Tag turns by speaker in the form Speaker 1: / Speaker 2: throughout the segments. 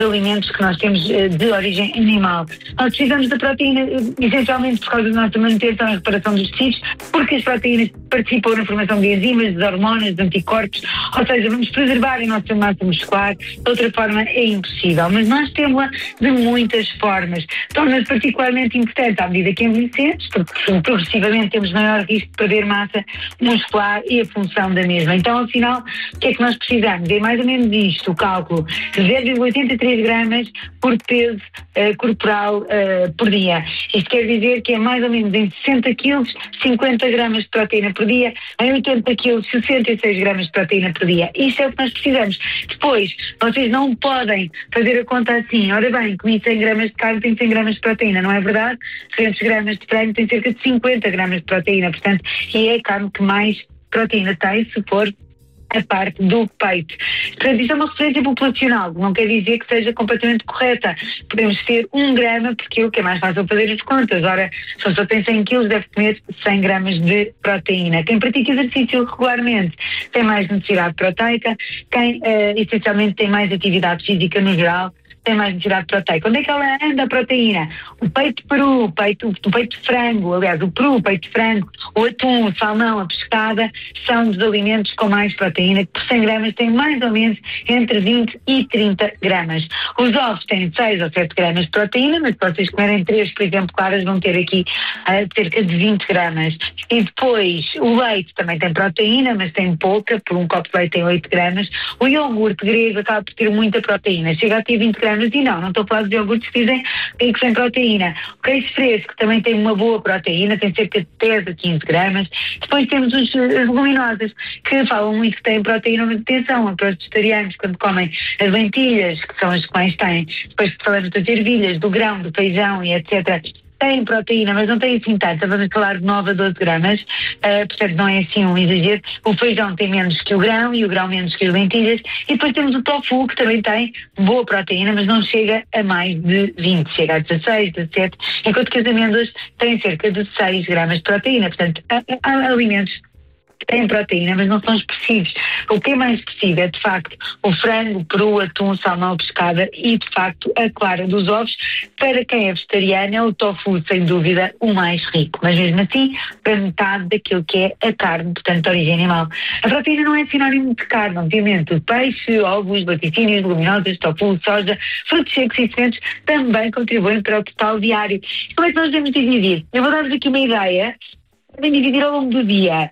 Speaker 1: alimentos que nós temos de origem animal. Nós precisamos da proteína essencialmente por causa da nossa manutenção e reparação dos tecidos, porque as proteínas participam na formação de enzimas, de hormonas, de anticorpos, ou seja, vamos preservar a nossa massa muscular, de outra forma é impossível. Mas nós temos-la de muitas formas. Torna-se particularmente importante à medida que envelhecemos, porque progressivamente temos maior risco de perder massa muscular e a função da mesma. Então, afinal, o que é que nós precisamos? É mais ou menos isto, o cálculo de 0,83 gramas por peso corporal por dia. Isto quer dizer que é mais ou menos em 60 quilos, 50 gramas de proteína por dia, em 80 quilos, 66 gramas de proteína por dia. Isto é o que nós precisamos. Depois, vocês não podem fazer a conta assim, ora bem, comi 100 gramas de carne, tem 100 gramas de proteína, não é verdade? 200 gramas de frango tem cerca de 50 gramas de proteína, portanto, e é a carne que mais proteína tem, se for a parte do peito. Portanto, isto é uma referência populacional, não quer dizer que seja completamente correta. Podemos ter 1 grama, porque o que é mais fácil fazer as contas. Ora, se a pessoa tem 100 quilos, deve comer 100 gramas de proteína. Quem pratica exercício regularmente tem mais necessidade proteica, quem essencialmente tem mais atividade física no geral, tem mais necessidade proteica. Onde é que ela anda a proteína? O peito de peru, o peito de frango, aliás, o peru, o peito de frango, o atum, o salmão, a pescada, são dos alimentos com mais proteína, que por 100 gramas têm mais ou menos entre 20 e 30 gramas. Os ovos têm 6 ou 7 gramas de proteína, mas se vocês comerem 3, por exemplo, claras, vão ter aqui cerca de 20 gramas. E depois, o leite também tem proteína, mas tem pouca, por um copo de leite tem 8 gramas. O iogurte grego acaba por ter muita proteína, chega a ter 20 gramas. E não estou a falar de iogurtes que dizem que tem proteína. O queijo fresco também tem uma boa proteína, tem cerca de 10 a 15 gramas. Depois temos as leguminosas, que falam muito que têm proteína, mas atenção, para os vegetarianos, quando comem as lentilhas, que são as que mais têm, depois falamos das ervilhas, do grão, do feijão e etc., tem proteína, mas não tem assim tanta. Vamos falar de 9 a 12 gramas, portanto não é assim um exagero. O feijão tem menos que o grão e o grão menos que as lentilhas. E depois temos o tofu, que também tem boa proteína, mas não chega a mais de 20, chega a 16, 17, enquanto que as amêndoas têm cerca de 6 gramas de proteína. Portanto, há alimentos têm proteína, mas não são expressivos. O que é mais expressivo é, de facto, o frango, o peru, o atum, o salmão, a pescada e, de facto, a clara dos ovos. Para quem é vegetariano, é o tofu, sem dúvida, o mais rico. Mas, mesmo assim, para metade daquilo que é a carne, portanto, de origem animal. A proteína não é sinónimo de carne, obviamente. O peixe, ovos, laticínios, leguminosas, tofu, soja, frutos secos e sementes também contribuem para o total diário. Como é que nós devemos dividir? Eu vou dar-vos aqui uma ideia. Podem dividir ao longo do dia.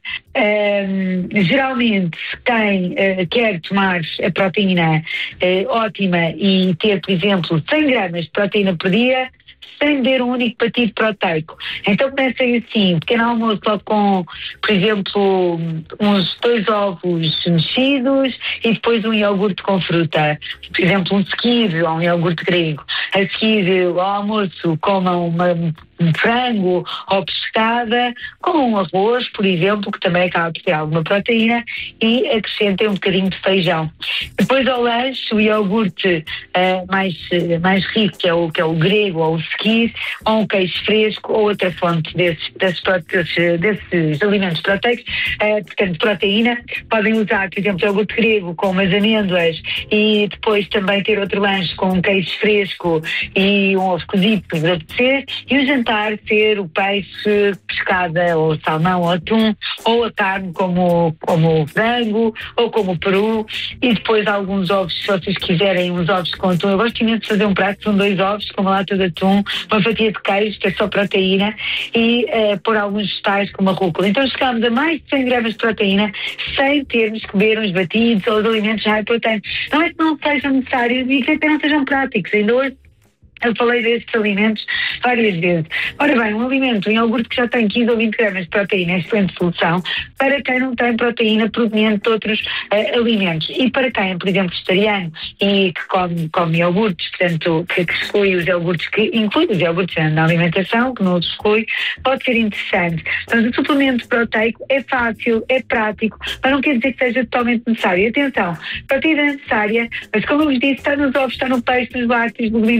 Speaker 1: Geralmente, quem quer tomar a proteína ótima e ter, por exemplo, 100 gramas de proteína por dia, sem beber um único batido proteico. Então pensem assim, pequeno almoço logo com, por exemplo, uns 2 ovos mexidos e depois um iogurte com fruta. Por exemplo, um sequilho ou um iogurte grego. A seguir, ao almoço, comam um frango ou pescada, com um arroz, por exemplo, que também acaba por ter alguma proteína, e acrescentem um bocadinho de feijão. Depois ao lanche, o iogurte mais rico, que é o grego ou o sequir, ou um queijo fresco, ou outra fonte desses alimentos proteicos, portanto, proteína. Podem usar, por exemplo, o iogurte grego com umas amêndoas e depois também ter outro lanche com um queijo fresco e um ovo cozido, por apetecer, e o jantar ser o peixe, pescada ou salmão ou atum, ou a carne como o frango ou como o peru, e depois alguns ovos, se vocês quiserem, uns ovos com atum. Eu gosto imenso de fazer um prato, são 2 ovos com uma lata de atum, uma fatia de queijo, que é só proteína, e pôr alguns vegetais como a rúcula. Então chegamos a mais de 100 gramas de proteína sem termos que beber uns batidos ou os alimentos high protein. Não é que não sejam necessários e que até não sejam práticos. Ainda hoje eu falei destes alimentos várias vezes. Ora bem, um alimento, um iogurte que já tem 15 ou 20 gramas de proteína é excelente solução para quem não tem proteína proveniente de outros alimentos. E para quem é, por exemplo, vegetariano e que come iogurtes, portanto, que exclui os iogurtes, que inclui os iogurtes na alimentação, que não os exclui, pode ser interessante. Mas o suplemento proteico é fácil, é prático, mas não quer dizer que seja totalmente necessário. Atenção, proteína é necessária, mas como eu vos disse, está nos ovos, está no peixe, nos lácteos, leguminosas,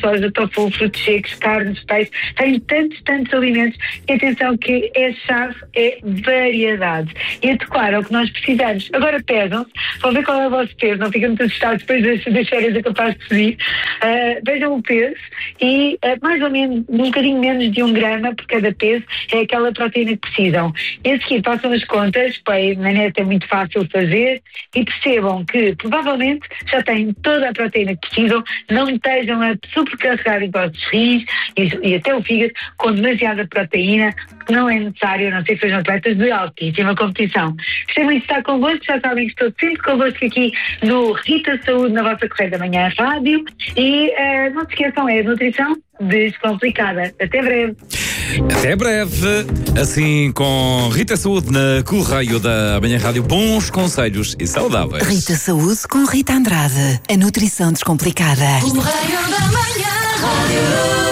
Speaker 1: soja, tofu, frutos secos, carnes, peixe, tem tantos alimentos, e atenção que chave é variedade. E adequar ao que nós precisamos. Agora pesam-se, vão ver qual é o vosso peso, não fiquem muito assustados depois das férias é capaz de subir. Vejam o peso e mais ou menos, um bocadinho menos de 1 grama por cada peso é aquela proteína que precisam. E a seguir façam as contas, na net é muito fácil fazer, e percebam que provavelmente já têm toda a proteína que precisam, não estejam a sobrecarregar os vossos rins e até o fígado com demasiada proteína, que não é necessário, a não ser que sejam atletas de altíssima competição. Gostei muito de estar convosco, já sabem que estou sempre convosco aqui no Rita Saúde, na vossa Correio da Manhã Rádio, e não se esqueçam, é a nutrição descomplicada. Até breve.
Speaker 2: Até breve. Assim, com Rita Saúde na Correio da Manhã Rádio, bons conselhos e saudáveis.
Speaker 3: Rita Saúde com Rita Andrade, a nutrição descomplicada.
Speaker 4: Correio da Manhã Rádio.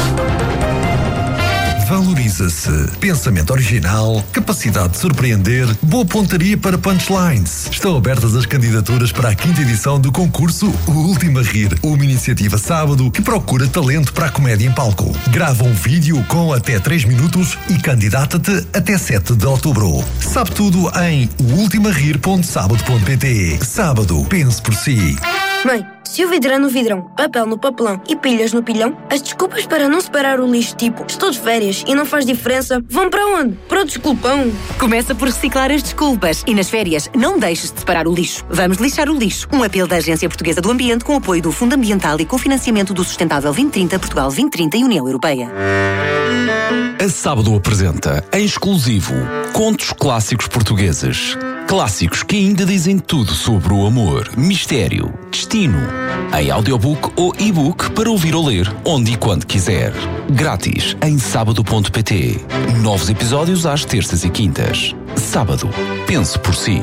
Speaker 5: Valoriza-se. Pensamento original, capacidade de surpreender, boa pontaria para punchlines. Estão abertas as candidaturas para a 5ª edição do concurso O Último a Rir, uma iniciativa sábado que procura talento para a comédia em palco. Grava um vídeo com até 3 minutos e candidata-te até 7 de outubro. Sabe tudo em ultimarir.sábado.pt. Sábado, pense por si.
Speaker 6: Mãe, se o vidro é no vidrão, papel no papelão e pilhas no pilhão, as desculpas para não separar o lixo, tipo, estou de férias e não faz diferença, vão para onde? Para o desculpão.
Speaker 3: Começa por reciclar as desculpas e nas férias não deixes de separar o lixo. Vamos lixar o lixo. Um apelo da Agência Portuguesa do Ambiente com apoio do Fundo Ambiental e cofinanciamento do Sustentável 2030, Portugal 2030 e União Europeia.
Speaker 7: A Sábado apresenta, em exclusivo, contos clássicos portugueses. Clássicos que ainda dizem tudo sobre o amor, mistério, destino. Em audiobook ou e-book para ouvir ou ler, onde e quando quiser. Grátis em sábado.pt. Novos episódios às terças e quintas. Sábado. Pense por si.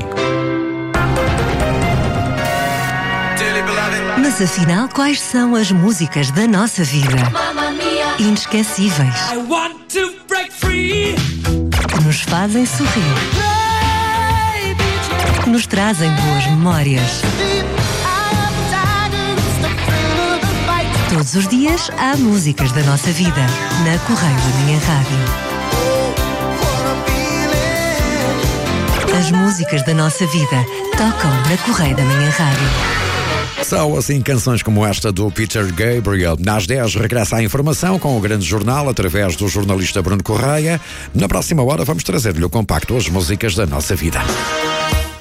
Speaker 3: Mas afinal, quais são as músicas da nossa vida? Inesquecíveis. Que nos fazem sorrir. Que nos trazem boas memórias. Todos os dias há músicas da nossa vida na Correio da Manhã Rádio. As músicas da nossa vida tocam na Correio da Manhã Rádio.
Speaker 2: São assim canções como esta do Peter Gabriel. Às 10 regressa a informação com o Grande Jornal através do jornalista Bruno Correia. Na próxima hora vamos trazer-lhe o compacto As Músicas da Nossa Vida.